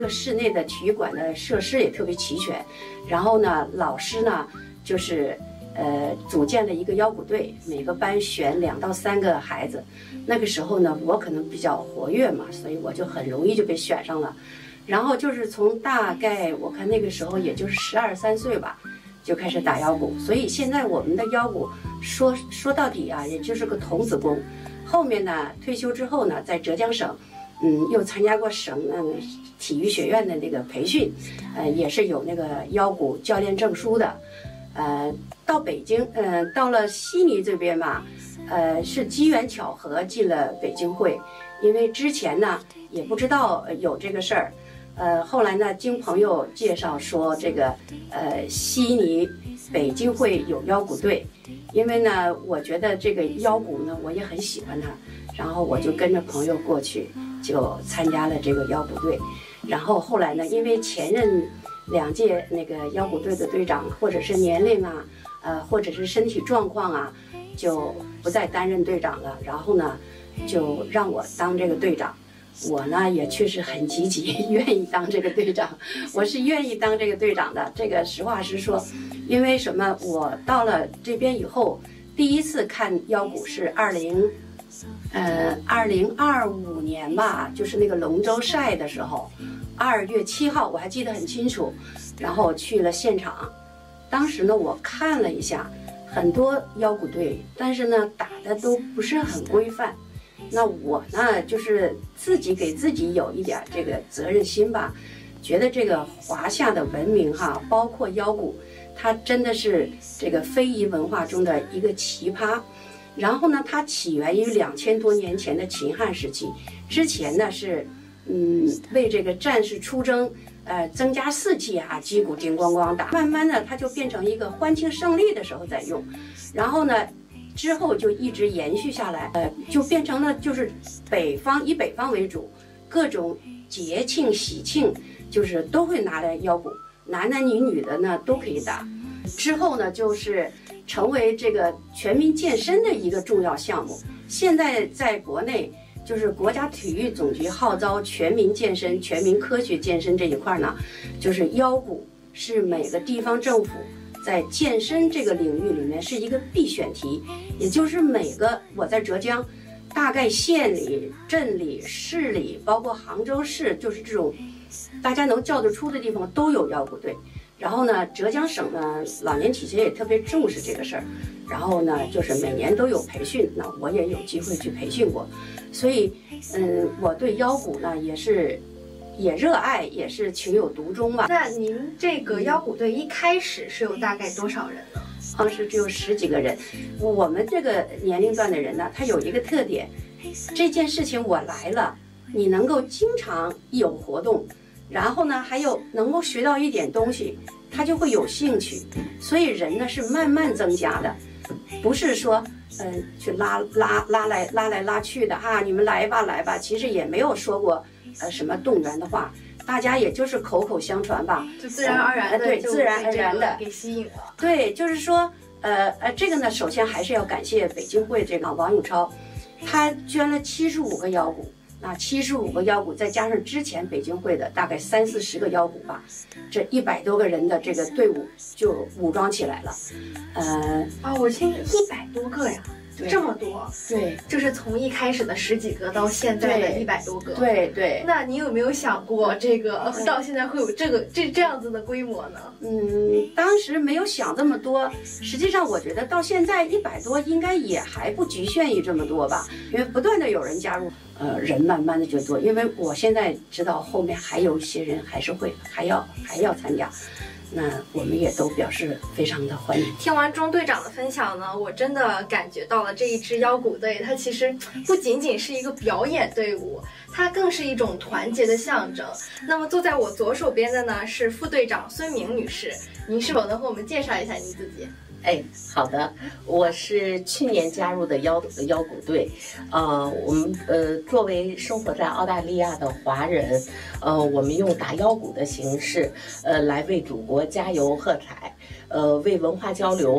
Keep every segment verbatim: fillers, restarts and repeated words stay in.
这个室内的体育馆的设施也特别齐全，然后呢，老师呢就是呃组建了一个腰鼓队，每个班选两到三个孩子。那个时候呢，我可能比较活跃嘛，所以我就很容易就被选上了。然后就是从大概我看那个时候也就是十二三岁吧，就开始打腰鼓。所以现在我们的腰鼓说说到底啊，也就是个童子功。后面呢，退休之后呢，在浙江省。嗯，又参加过省嗯体育学院的那个培训，呃，也是有那个腰鼓教练证书的。呃，到北京，呃，到了悉尼这边嘛，呃，是机缘巧合进了北京会，因为之前呢也不知道有这个事儿，呃，后来呢经朋友介绍说这个呃悉尼北京会有腰鼓队，因为呢我觉得这个腰鼓呢我也很喜欢它，然后我就跟着朋友过去。就参加了这个腰鼓队，然后后来呢，因为前任两届那个腰鼓队的队长，或者是年龄啊，呃，或者是身体状况啊，就不再担任队长了。然后呢，就让我当这个队长。我呢也确实很积极，愿意当这个队长。我是愿意当这个队长的。这个实话实说，因为什么？我到了这边以后，第一次看腰鼓是二零。呃，二零二五年吧，就是那个龙舟赛的时候，二月七号我还记得很清楚，然后去了现场。当时呢，我看了一下，很多腰鼓队，但是呢，打的都不是很规范。那我呢，就是自己给自己有一点这个责任心吧，觉得这个华夏的文明哈，包括腰鼓，它真的是这个非遗文化中的一个奇葩。然后呢，它起源于两千多年前的秦汉时期，之前呢是，嗯，为这个战士出征，呃，增加士气啊，击鼓叮咣咣打。慢慢的，它就变成一个欢庆胜利的时候在用，然后呢，之后就一直延续下来，呃，就变成了就是北方以北方为主，各种节庆喜庆就是都会拿来腰鼓，男男女女的呢都可以打。之后呢，就是成为这个全民健身的一个重要项目。现在在国内，就是国家体育总局号召全民健身、全民科学健身这一块呢，就是腰鼓是每个地方政府在健身这个领域里面是一个必选题，也就是每个我在浙江，大概县里、镇里、市里，包括杭州市，就是这种大家能叫得出的地方都有腰鼓队。然后呢，浙江省呢老年体协也特别重视这个事儿，然后呢就是每年都有培训，那我也有机会去培训过，所以嗯，我对腰鼓呢也是也热爱，也是情有独钟吧。 那您这个腰鼓队一开始是有大概多少人呢？ 当时只有十几个人。我们这个年龄段的人呢，他有一个特点，这件事情我来了，你能够经常有活动。然后呢，还有能够学到一点东西，他就会有兴趣，所以人呢是慢慢增加的，不是说，嗯、呃，去拉拉拉来拉来拉去的啊，你们来吧来吧，其实也没有说过，呃，什么动员的话，大家也就是口口相传吧， 就自然而然的、呃， 对，自然而然的给吸引了。 对，就是说，呃呃，这个呢，首先还是要感谢北京会这个王永超，他捐了七十五个腰鼓。那七十五个腰鼓，再加上之前北京会的大概三四十个腰鼓吧，这一百多个人的这个队伍就武装起来了。呃， 啊、哦，我听一百多个呀，这么多。 对， 就是从一开始的十几个到现在的一百多个。 对对。 那你有没有想过，这个到现在会有这个这这样子的规模呢？ 嗯，当时没有想这么多。实际上，我觉得到现在一百多应该也还不局限于这么多吧，因为不断的有人加入。呃，人慢慢的就多，因为我现在知道后面还有一些人还是会还要还要参加，那我们也都表示非常的欢迎。 听完钟队长的分享呢，我真的感觉到了这一支腰鼓队，它其实不仅仅是一个表演队伍，它更是一种团结的象征。那么坐在我左手边的呢是副队长孙明女士，您是否能和我们介绍一下您自己？ 哎，好的，我是去年加入的腰腰鼓队，呃，我们呃作为生活在澳大利亚的华人，呃，我们用打腰鼓的形式，呃，来为祖国加油喝彩，呃，为文化交流。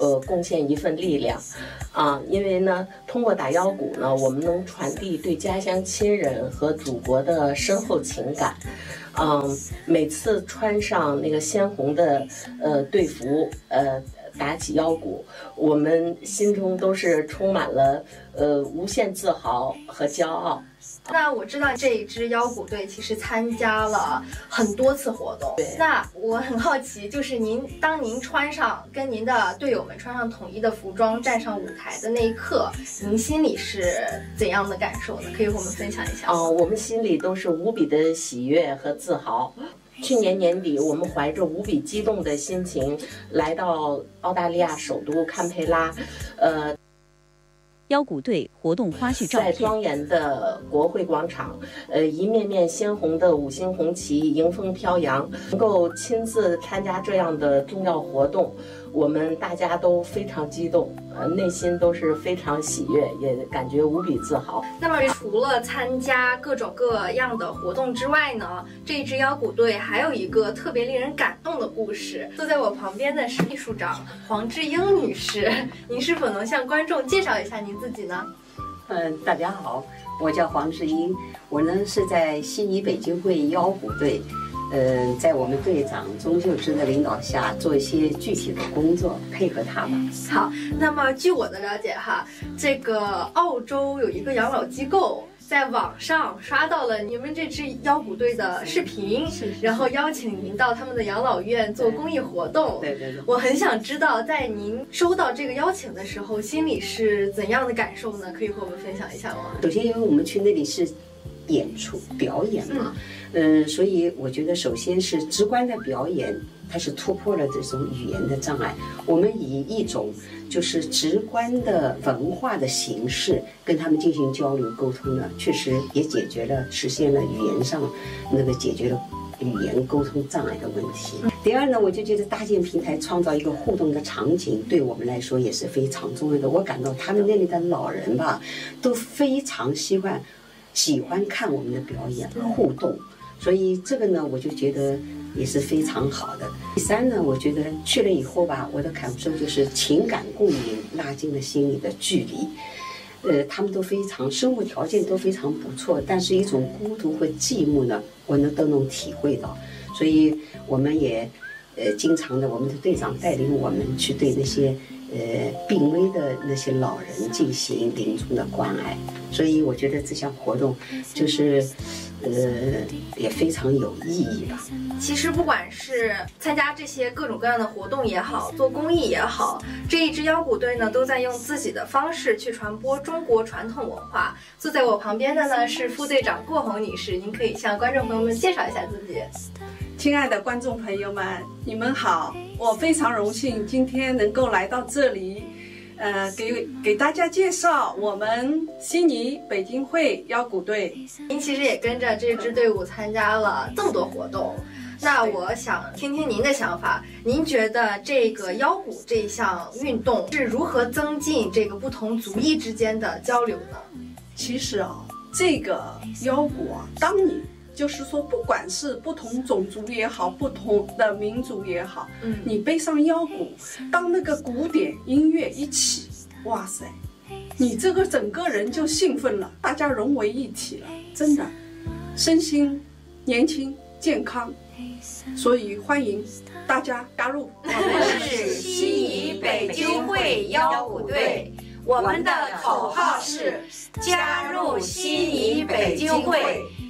呃贡献一份力量，啊，因为呢，通过打腰鼓呢，我们能传递对家乡亲人和祖国的深厚情感。嗯，每次穿上那个鲜红的呃队服，呃。打起腰鼓，我们心中都是充满了呃无限自豪和骄傲。 那我知道这一支腰鼓队其实参加了很多次活动，那我很好奇，就是您当您穿上跟您的队友们穿上统一的服装站上舞台的那一刻，您心里是怎样的感受呢？可以和我们分享一下吗？ 哦，我们心里都是无比的喜悦和自豪。去年年底，我们怀着无比激动的心情来到澳大利亚首都堪培拉，呃， 腰鼓队活动花絮照片， 在庄严的国会广场，呃，一面面鲜红的五星红旗迎风飘扬，能够亲自参加这样的重要活动，我们大家都非常激动，呃，内心都是非常喜悦，也感觉无比自豪。 那么除了参加各种各样的活动之外呢，这一支腰鼓队还有一个特别令人感动的故事。坐在我旁边的是秘书长黄志英女士，您是否能向观众介绍一下您自己呢？ 嗯，大家好，我叫黄志英，我呢是在悉尼北京会腰鼓队。呃，在我们队长钟秀芝的领导下，做一些具体的工作，配合他吧。 好，那么据我的了解哈，这个澳洲有一个养老机构在网上刷到了你们这支腰鼓队的视频，然后邀请您到他们的养老院做公益活动。 对对对。 我很想知道，在您收到这个邀请的时候，心里是怎样的感受呢？可以和我们分享一下吗？ 首先，因为我们去那里是演出表演嘛。嗯嗯，所以我觉得首先是直观的表演，它是突破了这种语言的障碍。我们以一种就是直观的文化的形式跟他们进行交流沟通呢，确实也解决了、实现了语言上那个解决了语言沟通障碍的问题。第二呢，我就觉得搭建平台创造一个互动的场景，对我们来说也是非常重要的。我感到他们那里的老人吧，都非常喜欢喜欢看我们的表演互动。所以这个呢，我就觉得也是非常好的。第三呢，我觉得去了以后吧，我的感受就是情感共鸣，拉近了心里的距离。呃，他们都非常生活条件都非常不错，但是一种孤独和寂寞呢，我呢都能体会到。所以我们也呃经常的，我们的队长带领我们去对那些呃病危的那些老人进行临终的关爱。所以我觉得这项活动就是呃也非常有意义吧。 其实不管是参加这些各种各样的活动也好，做公益也好，这一支腰鼓队呢都在用自己的方式去传播中国传统文化。坐在我旁边的呢是副队长郭红女士，您可以向观众朋友们介绍一下自己。 亲爱的观众朋友们，你们好，我非常荣幸今天能够来到这里，呃，给给大家介绍我们悉尼北京会腰鼓队。 您其实也跟着这支队伍参加了这么多活动，那我想听听您的想法，您觉得这个腰鼓这一项运动是如何增进这个不同族裔之间的交流呢？ 其实啊，这个腰鼓啊，当你就是说，不管是不同种族也好，不同的民族也好，嗯，你背上腰鼓，当那个古典音乐一起，哇塞，你这个整个人就兴奋了，大家融为一体了，真的，身心年轻健康，所以欢迎大家加入。 我们是悉尼北京会腰鼓队，我们的口号是加入悉尼北京会，